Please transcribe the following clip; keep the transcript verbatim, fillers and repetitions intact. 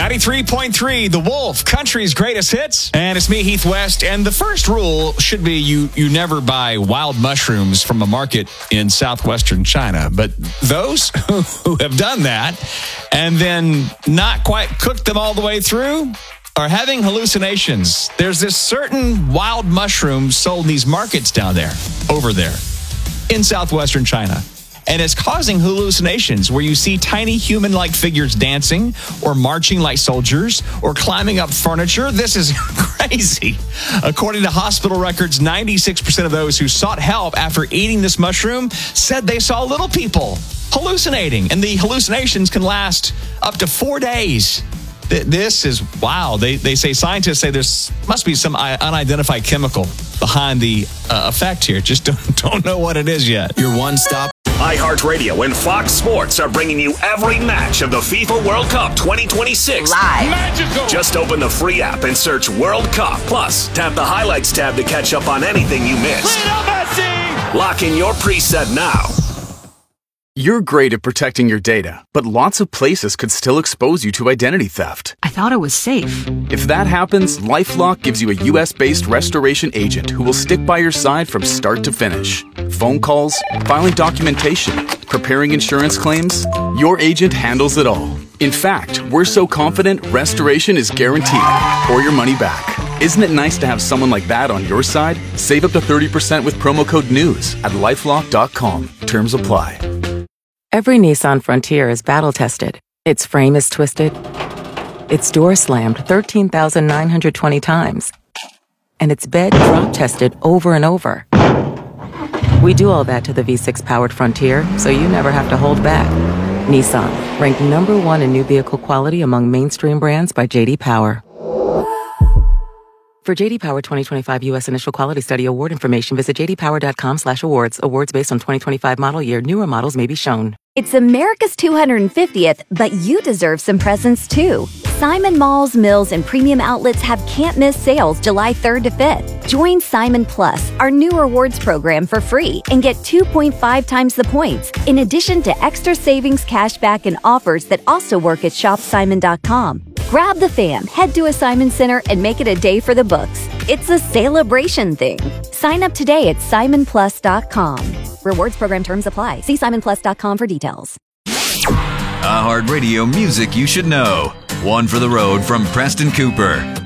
ninety-three point three, The Wolf, country's greatest hits. And it's me, Heath West. And the first rule should be you you never buy wild mushrooms from a market in southwestern China. But those who have done that and then not quite cooked them all the way through are having hallucinations. There's this certain wild mushroom sold in these markets down there, over there, in southwestern China. And it's causing hallucinations where you see tiny human-like figures dancing or marching like soldiers or climbing up furniture. This is crazy. According to hospital records, ninety-six percent of those who sought help after eating this mushroom said they saw little people hallucinating. And the hallucinations can last up to four days. This is wow. They they say scientists say there must be some unidentified chemical behind the uh, effect here. Just don't, don't know what it is yet. Your one-stop. iHeartRadio and Fox Sports are bringing you every match of the FIFA World Cup twenty twenty-six. Live. Magical. Just open the free app and search World Cup. Plus, tap the highlights tab to catch up on anything you missed. Lock in your preset now. You're great at protecting your data, but lots of places could still expose you to identity theft. I thought it was safe. If that happens, LifeLock gives you a U S-based restoration agent who will stick by your side from start to finish. Phone calls, filing documentation, preparing insurance claims, your agent handles it all. In fact, we're so confident restoration is guaranteed or your money back. Isn't it nice to have someone like that on your side? Save up to thirty percent with promo code NEWS at lifelock dot com. Terms apply. Every Nissan Frontier is battle-tested. Its frame is twisted. Its door slammed thirteen thousand nine hundred twenty times. And its bed drop-tested over and over. We do all that to the V six powered Frontier, so you never have to hold back. Nissan, ranked number one in new vehicle quality among mainstream brands by J D Power. For J D Power twenty twenty-five U S Initial Quality Study award information, visit j d power dot com slash awards. Awards based on twenty twenty-five model year. Newer models may be shown. It's America's two hundred fiftieth, but you deserve some presents too. Simon Malls, Mills, and Premium Outlets have can't-miss sales July third to fifth. Join Simon Plus, our new rewards program, for free and get two point five times the points, in addition to extra savings, cashback, and offers that also work at shop simon dot com. Grab the fam, head to a Simon Center, and make it a day for the books. It's a celebration thing. Sign up today at simon plus dot com. Rewards program terms apply. See simon plus dot com for details. iHeartRadio music you should know. One for the road from Preston Cooper.